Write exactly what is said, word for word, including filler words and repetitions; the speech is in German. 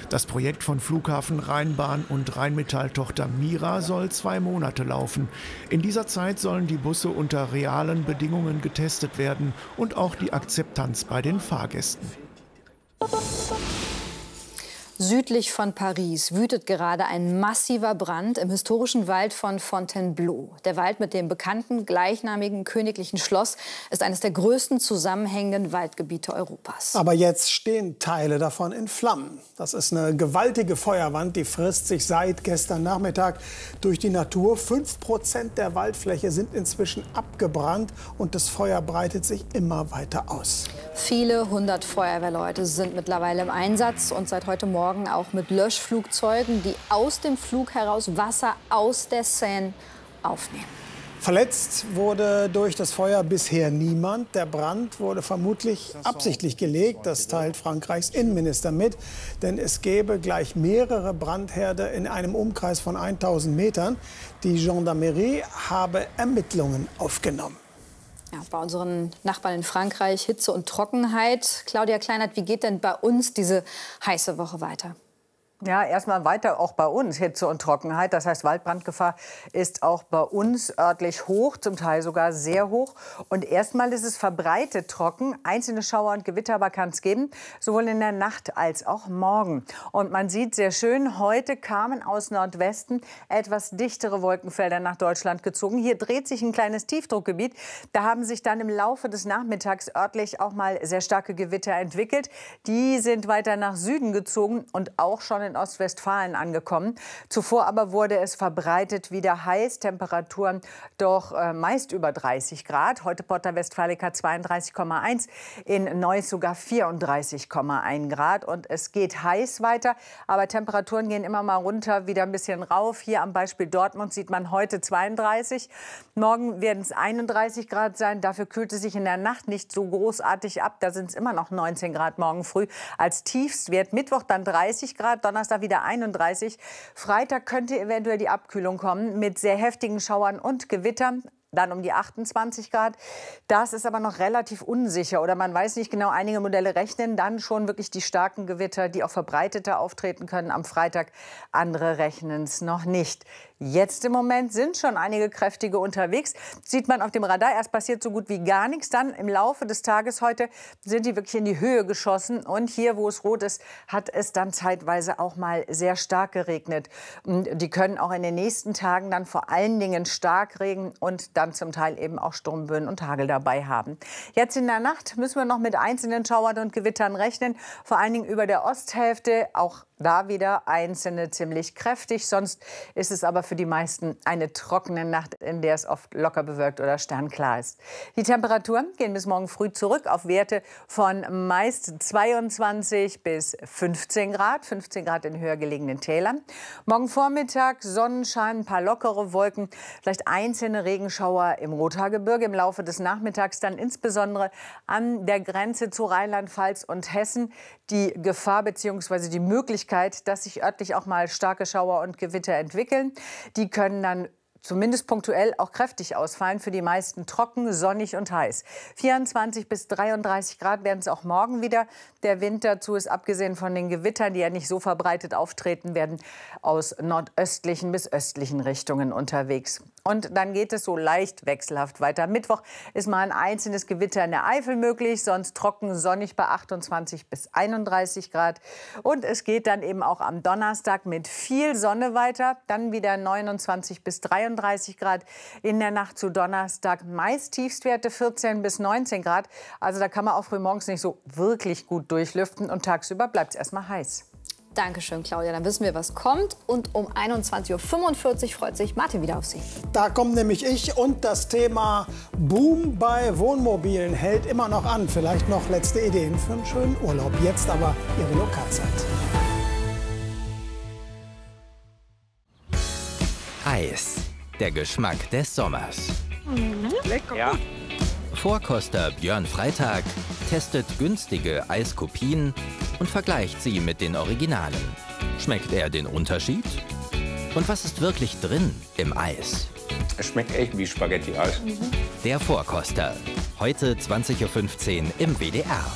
Das Projekt von Flughafen Rheinbahn und Rheinmetall-Tochter Mira soll zwei Monate laufen. In dieser Zeit sollen die Busse unter realen Bedingungen getestet werden und auch die Akzeptanz bei den Fahrgästen. Südlich von Paris wütet gerade ein massiver Brand im historischen Wald von Fontainebleau. Der Wald mit dem bekannten gleichnamigen königlichen Schloss ist eines der größten zusammenhängenden Waldgebiete Europas. Aber jetzt stehen Teile davon in Flammen. Das ist eine gewaltige Feuerwand, die frisst sich seit gestern Nachmittag durch die Natur. Fünf Prozent der Waldfläche sind inzwischen abgebrannt und das Feuer breitet sich immer weiter aus. Viele hundert Feuerwehrleute sind mittlerweile im Einsatz und seit heute Morgen auch mit Löschflugzeugen, die aus dem Flug heraus Wasser aus der Seine aufnehmen. Verletzt wurde durch das Feuer bisher niemand. Der Brand wurde vermutlich absichtlich gelegt. Das teilt Frankreichs Innenminister mit. Denn es gäbe gleich mehrere Brandherde in einem Umkreis von tausend Metern. Die Gendarmerie habe Ermittlungen aufgenommen. Ja, bei unseren Nachbarn in Frankreich Hitze und Trockenheit. Claudia Kleinert, wie geht denn bei uns diese heiße Woche weiter? Ja, erstmal weiter auch bei uns Hitze und Trockenheit. Das heißt, Waldbrandgefahr ist auch bei uns örtlich hoch, zum Teil sogar sehr hoch. Und erstmal ist es verbreitet trocken. Einzelne Schauer und Gewitter aber kann es geben, sowohl in der Nacht als auch morgen. Und man sieht sehr schön, heute kamen aus Nordwesten etwas dichtere Wolkenfelder nach Deutschland gezogen. Hier dreht sich ein kleines Tiefdruckgebiet. Da haben sich dann im Laufe des Nachmittags örtlich auch mal sehr starke Gewitter entwickelt. Die sind weiter nach Süden gezogen und auch schon in in Ostwestfalen angekommen. Zuvor aber wurde es verbreitet wieder heiß. Temperaturen doch äh, meist über dreißig Grad. Heute Porta Westfalica zweiunddreißig Komma eins, in Neuss sogar vierunddreißig Komma eins Grad. Und es geht heiß weiter, aber Temperaturen gehen immer mal runter, wieder ein bisschen rauf. Hier am Beispiel Dortmund sieht man heute zweiunddreißig. Morgen werden es einunddreißig Grad sein. Dafür kühlt es sich in der Nacht nicht so großartig ab. Da sind es immer noch neunzehn Grad morgen früh. Als Tiefstwert Mittwoch dann dreißig Grad, Donnerstag wieder einunddreißig. Freitag könnte eventuell die Abkühlung kommen mit sehr heftigen Schauern und Gewittern. Dann um die achtundzwanzig Grad. Das ist aber noch relativ unsicher oder man weiß nicht genau. Einige Modelle rechnen dann schon wirklich die starken Gewitter, die auch verbreiteter auftreten können am Freitag. Andere rechnen es noch nicht. Jetzt im Moment sind schon einige kräftige unterwegs. Sieht man auf dem Radar, erst passiert so gut wie gar nichts. Dann im Laufe des Tages heute sind die wirklich in die Höhe geschossen. Und hier, wo es rot ist, hat es dann zeitweise auch mal sehr stark geregnet. Und die können auch in den nächsten Tagen dann vor allen Dingen stark regnen und dann zum Teil eben auch Sturmböen und Hagel dabei haben. Jetzt in der Nacht müssen wir noch mit einzelnen Schauern und Gewittern rechnen. Vor allen Dingen über der Osthälfte, auch da wieder einzelne ziemlich kräftig. Sonst ist es aber für die meisten eine trockene Nacht, in der es oft locker bewölkt oder sternklar ist. Die Temperaturen gehen bis morgen früh zurück auf Werte von meist zweiundzwanzig bis fünfzehn Grad. fünfzehn Grad in höher gelegenen Tälern. Morgen Vormittag Sonnenschein, ein paar lockere Wolken, vielleicht einzelne Regenschauer im Rothaargebirge. Im Laufe des Nachmittags dann insbesondere an der Grenze zu Rheinland-Pfalz und Hessen die Gefahr bzw. die Möglichkeit, dass sich örtlich auch mal starke Schauer und Gewitter entwickeln. Die können dann zumindest punktuell auch kräftig ausfallen. Für die meisten trocken, sonnig und heiß. vierundzwanzig bis dreiunddreißig Grad werden es auch morgen wieder. Der Wind dazu ist abgesehen von den Gewittern, die ja nicht so verbreitet auftreten werden, aus nordöstlichen bis östlichen Richtungen unterwegs. Und dann geht es so leicht wechselhaft weiter. Mittwoch ist mal ein einzelnes Gewitter in der Eifel möglich, sonst trocken, sonnig bei achtundzwanzig bis einunddreißig Grad. Und es geht dann eben auch am Donnerstag mit viel Sonne weiter. Dann wieder neunundzwanzig bis dreiunddreißig Grad. In der Nacht zu Donnerstag meist Tiefstwerte vierzehn bis neunzehn Grad. Also da kann man auch frühmorgens nicht so wirklich gut durchlüften. Und tagsüber bleibt es erstmal heiß. Dankeschön, Claudia. Dann wissen wir, was kommt. Und um einundzwanzig Uhr fünfundvierzig freut sich Martin wieder auf Sie. Da kommt nämlich ich und das Thema Boom bei Wohnmobilen hält immer noch an. Vielleicht noch letzte Ideen für einen schönen Urlaub. Jetzt aber Ihre Lokalzeit. Eis. Der Geschmack des Sommers. Lecker. Ja. Vorkoster Björn Freitag testet günstige Eiskopien und vergleicht sie mit den Originalen. Schmeckt er den Unterschied? Und was ist wirklich drin im Eis? Es schmeckt echt wie Spaghetti-Eis. Der Vorkoster. Heute zwanzig Uhr fünfzehn im W D R.